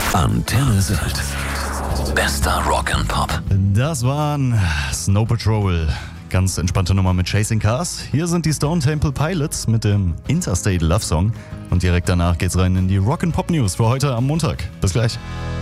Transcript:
Antenne Sylt. Bester Rock and Pop. Das waren Snow Patrol. Ganz entspannte Nummer mit Chasing Cars. Hier sind die Stone Temple Pilots mit dem Interstate Love Song. Und direkt danach geht's rein in die Rock and Pop News für heute am Montag. Bis gleich.